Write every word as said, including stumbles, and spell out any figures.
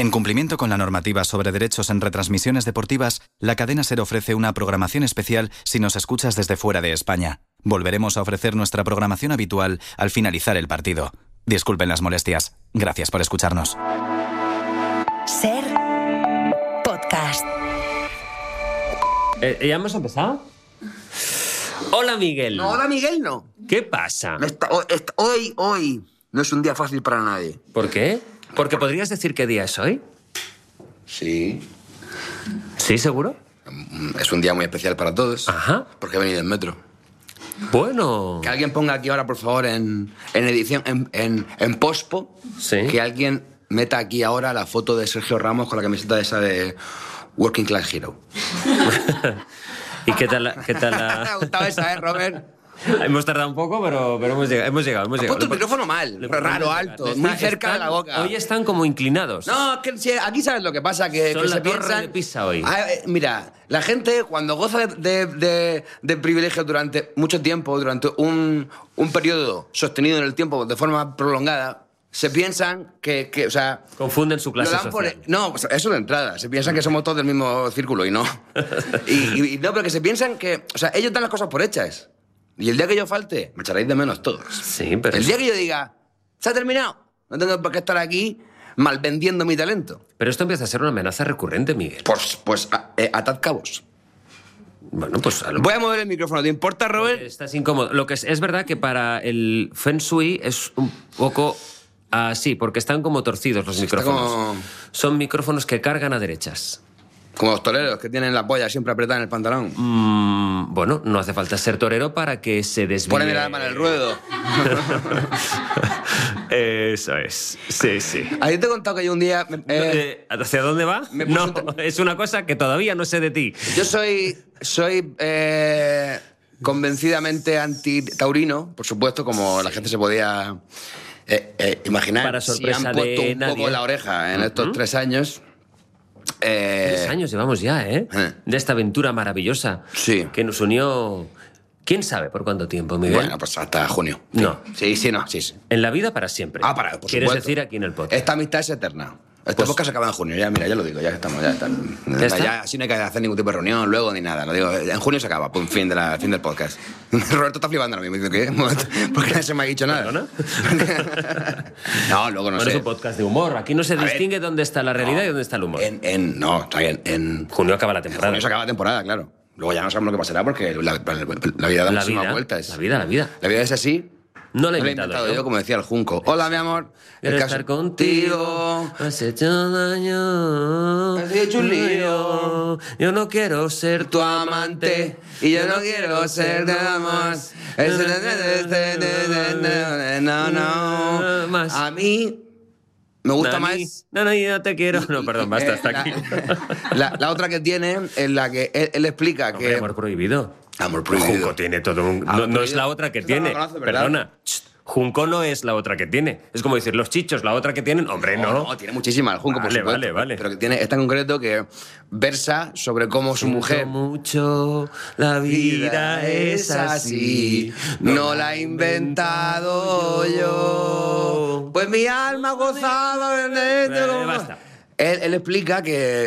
En cumplimiento con la normativa sobre derechos en retransmisiones deportivas, la cadena SER ofrece una programación especial si nos escuchas desde fuera de España. Volveremos a ofrecer nuestra programación habitual al finalizar el partido. Disculpen las molestias. Gracias por escucharnos. SER Podcast. Eh, ¿Ya hemos empezado? Hola, Miguel. No, hola, Miguel, no. ¿Qué pasa? Esta- hoy, esta- hoy, hoy no es un día fácil para nadie. ¿Por qué? Porque podrías decir qué día es hoy. Sí. ¿Sí, seguro? Es un día muy especial para todos. Ajá. Porque he venido en metro. Bueno. Que alguien ponga aquí ahora, por favor, en, en edición, en, en, en pospo, Sí. que alguien meta aquí ahora la foto de Sergio Ramos con la camiseta esa de Working Class Hero. ¿Y qué tal la...? Qué tal ¿Te ha la... gustado esa, eh, Robert? Hemos tardado un poco, pero, pero hemos llegado. Hemos llegado, hemos Has llegado. puesto el micrófono mal, Le- raro, le- alto, está- muy cerca están- de la boca. Hoy están como inclinados. No, es que si- aquí sabes lo que pasa, que, Son que la se torre piensan... de Pisa hoy. Ah, eh, mira, la gente cuando goza de, de, de- de privilegios durante mucho tiempo, durante un, un periodo sostenido en el tiempo de forma prolongada, se piensan que, que o sea... Confunden su clase lo dan por- social. no, pues eso de entrada. Se piensan que somos todos del mismo círculo y no. y, y- y no, pero que se piensan que... O sea, ellos dan las cosas por hechas. Y el día que yo falte, me echaréis de menos todos. Sí, pero... El día que yo diga, ¿se ha terminado? No tengo por qué estar aquí malvendiendo mi talento. Pero esto empieza a ser una amenaza recurrente, Miguel. Pues, pues a- eh, atad cabos. Bueno, pues a lo Voy a mover el micrófono. ¿Te importa, Robert? Estás incómodo. Lo que es, es verdad que para el Feng Shui es un poco así, porque están como torcidos los está micrófonos. como- Son micrófonos que cargan a derechas. Como los toreros que tienen la polla siempre apretada en el pantalón. Mm, bueno, no hace falta ser torero para que se desvíe. Ponen el alma en el ruedo. Eso es. Sí, sí. ¿A ti te he contado que yo un día... eh, Eh, ¿Hacia dónde va? me puse No, un es una cosa que todavía no sé de ti. yo soy... Soy... eh, convencidamente anti-taurino, por supuesto, como la gente se podía eh, eh, imaginar. Para sorpresa si han puesto de un poco nadie. la oreja en estos tres años. Eh, Tres años llevamos ya, ¿eh? eh. De esta aventura maravillosa. Sí. Que nos unió... ¿Quién sabe por cuánto tiempo, Miguel? Bueno, pues hasta junio. Sí. No. Sí, sí, no, sí, sí. En la vida para siempre. Ah, para, por ¿Quieres supuesto. decir aquí en el podcast? Esta amistad es eterna. Este Pues- podcast se acaba en junio, ya, mira, ya lo digo, ya estamos, ya están. ¿Ya está? Ya, así no hay que hacer ningún tipo de reunión luego ni nada. Lo digo, en junio se acaba, pum, fin, de la, fin del podcast. Roberto está flipando ahora mismo, dice, ¿qué? ¿Por qué no se me ha dicho nada? ¿Perdona? No, luego no Bueno, sé. es un podcast de humor. Aquí no se A ver. distingue dónde está la realidad No, y dónde está el humor. En, en, no, está bien, en Junio acaba la en temporada. junio se acaba la temporada, claro. Luego ya no sabemos lo que pasará porque la, la- la vida da La muchísimas vida, vueltas. la vida, la vida. La vida es así. No la he No la he inventado, inventado yo. yo, como decía el Junco. Hola, mi amor. Quiero El caso- estar contigo, has hecho daño. Has hecho un lío. Yo no quiero ser tu amante y yo no quiero ser de amor. No, no. Más. A mí me gusta Nani. más. No, no, yo te quiero. No, perdón, basta, hasta Eh, la- aquí. La, la otra que tiene en la que él, él explica Hombre, que amor prohibido. Amor prohibido. Junco tiene todo un... Amor No, no es prohibido. la otra que Esta no tiene. la conoce, ¿verdad? Perdona. Ch, Junco no es la otra que tiene. Es como decir, los chichos, la otra que tienen. Hombre, no. No, tiene muchísima el Junco, por Vale, supuesto. vale, vale. Pero que tiene esta en concreto que versa sobre cómo su Siento mujer mucho, la vida es así. no la he inventado yo. Pues mi alma ha gozado en Eh, basta. Él, él explica que